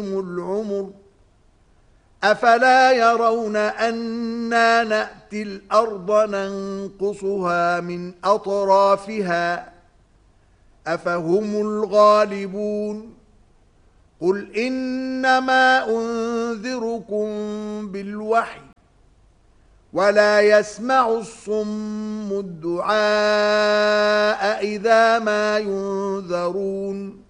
العمر أفلا يرون أنا نأتي الأرض ننقصها من أطرافها أفهم الغالبون قل إنما أنذركم بالوحي ولا يسمع الصم الدعاء إذا ما ينذرون